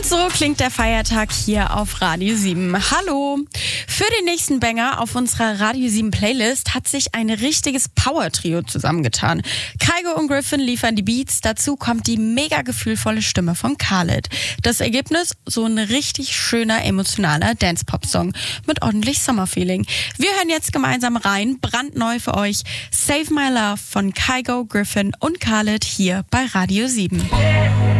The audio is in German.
So klingt der Feiertag hier auf Radio 7. Hallo! Für den nächsten Banger auf unserer Radio 7 Playlist hat sich ein richtiges Power-Trio zusammengetan. Kygo und Griffin liefern die Beats, dazu kommt die mega gefühlvolle Stimme von Khaled. Das Ergebnis? So ein richtig schöner, emotionaler Dance-Pop-Song mit ordentlich Summer-Feeling. Wir hören jetzt gemeinsam rein, brandneu für euch, Save My Love von Kygo, Griffin und Khaled hier bei Radio 7.